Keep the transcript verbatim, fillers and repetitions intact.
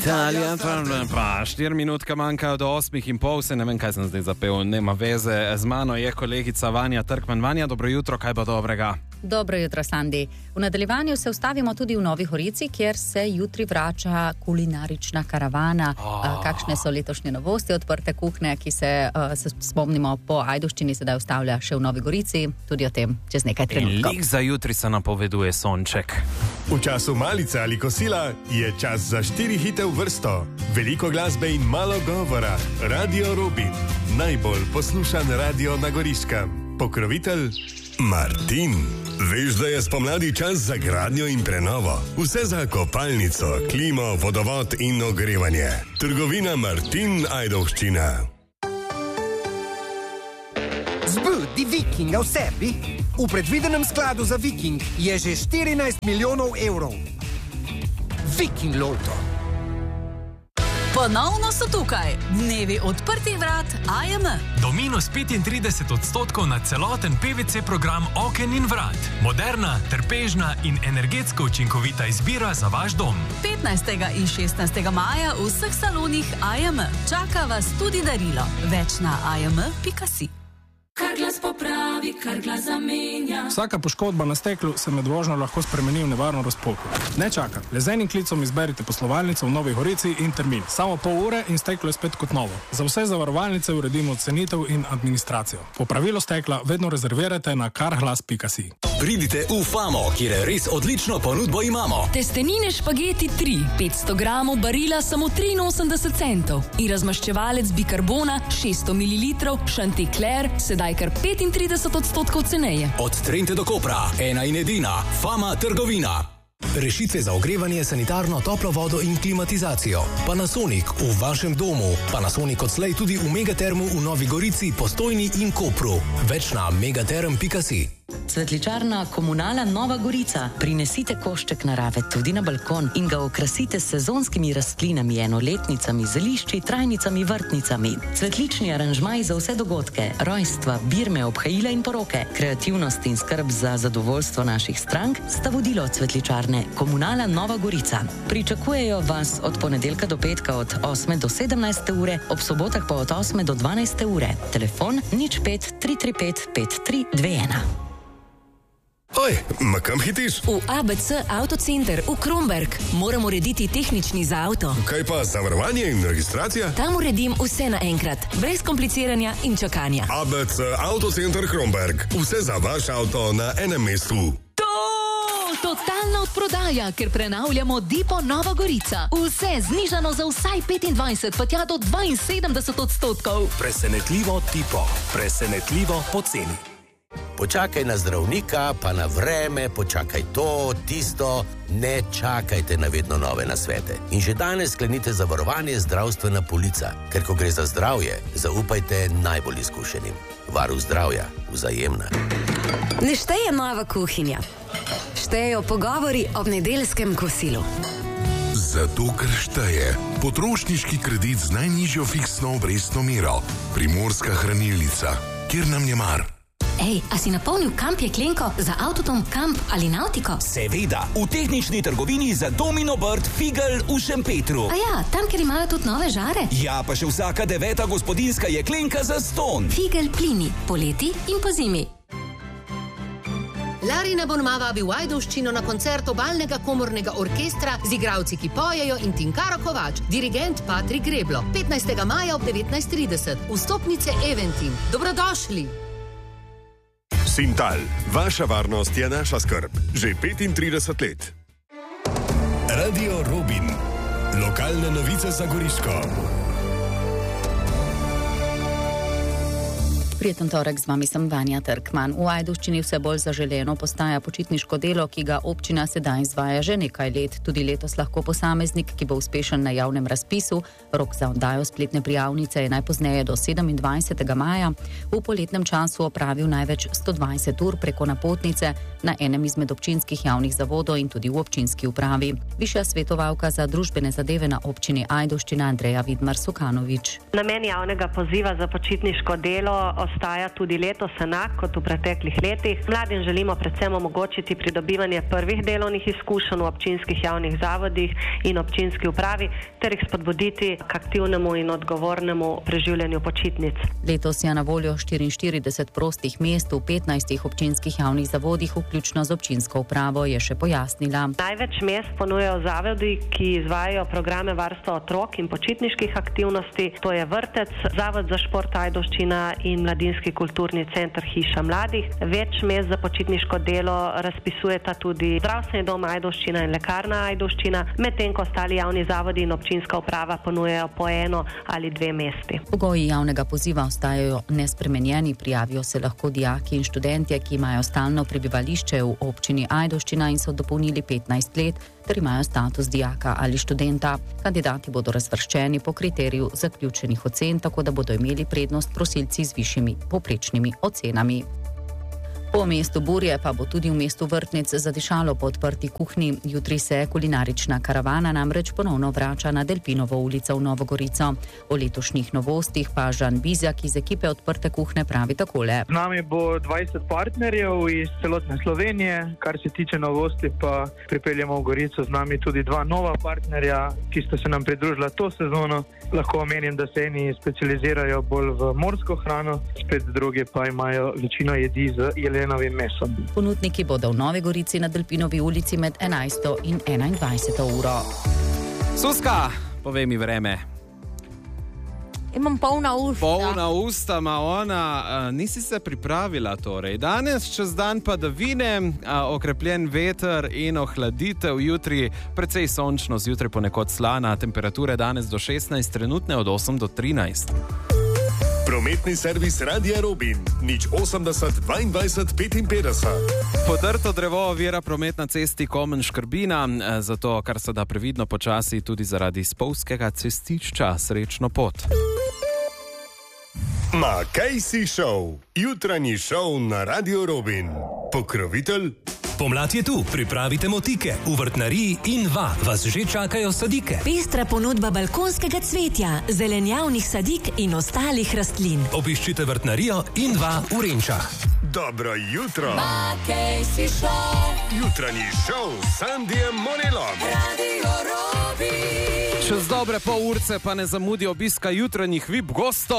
Italija, pa štiri minutka manjkajo do osmih in pol, se ne vem, kaj sem zdaj zapel, nema veze. Z mano je kolegica Vanja Trkman. Vanja, dobro jutro, kaj bo dobrega? Dobro jutro, Sandi. V nadaljevanju se ustavimo tudi v Novi Gorici, kjer se jutri vrača kulinarična karavana. Oh. Kakšne so letošnje novosti, odprte kuhne, ki se, se spomnimo, po Ajdovščini sedaj ustavlja še v Novi Gorici, tudi o tem čez nekaj trenutkov. Lik za jutri se napoveduje sonček. V času malice ali kosila je čas za štiri hite v vrsto. Veliko glasbe in malo govora. Radio Rubin, najbolj poslušan radio na Goriškem. Pokrovitelj Martin. Veš, da je spomladi čas za gradnjo in prenovo. Vse za kopalnico, klimo, vodovod in ogrevanje. Trgovina Martin Ajdovščina. Zbudi Vikinga v sebi. V predvidenem skladu za Viking je že štirinajst milijonov evrov. Viking Lotto. Ponovno so tukaj dnevi odprtih vrat A M. Do minus petintrideset odstotkov na celoten P V C program oken in vrat. Moderna, trpežna in energetsko učinkovita izbira za vaš dom. petnajstega in šestnajstega maja v vseh salonih A M. Čaka vas tudi darilo. Več na a m pika si. Kar glas popravi, kar glas zamenja. Vsaka poškodba na steklu se med vožnjo lahko spremeni v nevarno razpoko. Ne čakaj, le z enim klicom izberite poslovalnico v Novi Gorici in termin. Samo pol ure in steklo je spet kot novo. Za vse zavarovalnice uredimo cenitev in administracijo. Popravilo stekla vedno rezervirajte na karglas pika si. Pridite v Famo, kjer je res odlično ponudbo imamo. Testenine špageti tri, petsto gramov barila samo triinosemdeset centov in razmaščevalec bikarbona šeststo mililitrov Chanticleer sedaj kar petintrideset odstotkov ceneje. Od Trente do Kopra, ena in edina, Fama trgovina. Rešitve za ogrevanje, sanitarno, toplo vodo in klimatizacijo. Panasonic v vašem domu. Panasonic odslej tudi v Megatermu v Novi Gorici, Postojni in Kopru. Več na megaterm pika si. Cvetličarna Komunala Nova Gorica. Prinesite košček narave tudi na balkon in ga okrasite s sezonskimi rastlinami, enoletnicami, zelišči, trajnicami, vrtnicami. Cvetlični aranžmaji za vse dogodke, rojstva, birme, obhajila in poroke, kreativnost in skrb za zadovoljstvo naših strank sta vodilo cvetličarne Komunala Nova Gorica. Pričakujejo vas od ponedeljka do petka od osme do sedemnajste ure, ob sobotah pa od osme do dvanajste ure. Telefon nič pet tri tri pet pet tri dve ena. Oj, ma kam hitiš? V A B C Avtocenter v Kromberk. Moram urediti tehnični za avto. Kaj pa zavarovanje in registracija? Tam uredim vse naenkrat, brez kompliciranja in čakanja. A B C Avtocenter Kromberk. Vse za vaš avto na enem mestu. Totalna odprodaja, ker prenavljamo Dipo Nova Gorica. Vse znižano za vsaj petindvajset, pa tja do dvainsedemdeset odstotkov. Presenetljivo Dipo. Presenetljivo poceni. Počakaj na zdravnika, pa na vreme, počakaj to, tisto. Ne čakajte na vedno nove nasvete. In že danes sklenite zavarovanje zdravstvena polica, ker ko gre za zdravje, zaupajte najbolj izkušenim. Varuh zdravja, Vzajemna. Ne šteje nova kuhinja. Štejejo pogovori ob nedeljskem kosilu. Zato, ker šteje potrošniški kredit z najnižjo fiksno obrestno mero. Primorska hranilnica, kjer nam je mar. Ej, a si napolnil kamp jeklenko za Avtotom Kamp ali Nautiko? Seveda, v tehnični trgovini za Domino Bird Figel v Šempetru. A ja, tam, kjer imajo tudi nove žare? Ja, pa še vsaka deveta gospodinska jeklenka za ston. Figel plini, poleti in po zimi. Larina Bonmava bi v Ajdovščino na koncert obalnega komornega orkestra z igralci, ki pojejo, in Tinkaro Kovač, dirigent Patrik Greblo. petnajstega maja ob devetnajst trideset. Vstopnice Eventim. Dobrodošli! Sintal, vaša varnost je naša skrb. Že petintrideset let. Radio Rubin. Lokalne novice za Goriško. Prijeten torek, z vami sem Vanja Trkman. V Ajdovščini vse bolj zaželeno postaja počitniško delo, ki ga občina sedaj izvaja že nekaj let. Tudi letos lahko posameznik, ki bo uspešen na javnem razpisu, rok za oddajo spletne prijavnice je najpozneje do sedemindvajsetega maja, v poletnem času opravil največ sto dvajset ur preko napotnice na enem izmed občinskih javnih zavodov in tudi v občinski upravi. Višja svetovalka za družbene zadeve na občini Ajdovščina Andreja Vidmar Sukanovič. Namen javnega poziva za počitniško delo ostaja tudi letos enak kot v preteklih letih. Mladim želimo predvsem omogočiti pridobivanje prvih delovnih izkušenj v občinskih javnih zavodih in občinski upravi ter jih spodbuditi k aktivnemu in odgovornemu preživljanju počitnic. Letos je na voljo štiriinštirideset prostih mest v petnajstih občinskih javnih zavodih, vključno z občinsko upravo, je še pojasnila. Največ mest ponujajo zavodi, ki izvajajo programe varstva otrok in počitniških aktivnosti. To je vrtec, Zavod za šport Ajdovščina in Mladinski kulturni center Hiša mladih. Več mest za počitniško delo razpisujeta tudi Zdravstveni dom Ajdovščina in Lekarna Ajdovščina, medtem ko ostali javni zavodi in občinska uprava ponujajo po eno ali dve mesti. Pogoji javnega poziva ostajajo nespremenjeni. Prijavijo se lahko dijaki in študentje, ki imajo stalno prebivališče v občini Ajdovščina in so dopolnili petnajst let, ter imajo status dijaka ali študenta. Kandidati bodo razvrščeni po kriteriju zaključenih ocen, tako da bodo imeli prednost prosilci z višjimi povprečnimi ocenami. Po mestu Burje pa bo tudi v mestu Vrtnic zadišalo po odprti kuhinji. Jutri se kulinarična karavana namreč ponovno vrača na Delpinovo ulico v Novo Gorico. O letošnjih novostih pa Žan Bizjak iz ekipe Odprte kuhne pravi takole. Z nami bo dvajset partnerjev iz celotne Slovenije. Kar se tiče novosti, pa pripeljemo v Gorico z nami tudi dva nova partnerja, ki sta se nam pridružila to sezono. Lahko omenim, da se eni specializirajo bolj v morsko hrano, spet drugi pa imajo večino jedi z jelenovim mesom. Ponudniki bodo v Novi Gorici na Delpinovi ulici med enajsto in enaindvajseto uro. Suska, povej mi vreme. Imam polna usta. Polna usta ima ona. A, nisi se pripravila torej. Danes, čez dan padavine, a, okrepljen veter in ohladitev. Jutri precej sončno, zjutraj ponekod slana. Temperature danes do šestnajst, trenutne od osem do trinajst. Prometni servis Radia Robin, nič osemdeset dvaindvajset petinpetdeset. Podrto drevo ovira promet na cesti Komen-Škrbina, zato kar se da previdno počasi tudi zaradi spolzkega cestišča. Srečno pot. Ma Casey Show, jutranji šov na Radio Robin. Pokrovitelj? Pomlad je tu, pripravite motike. V vrtnariji in va vas že čakajo sadike. Pestra ponudba balkonskega cvetja, zelenjavnih sadik in ostalih rastlin. Obiščite vrtnarijo in va v Renčah. Dobro jutro. Ma Casey Show. Jutranji šov s Sandijem Monelom. Radio Robin. Čez dobre pol urce pa ne zamudi obiska jutranjih V I P gostov.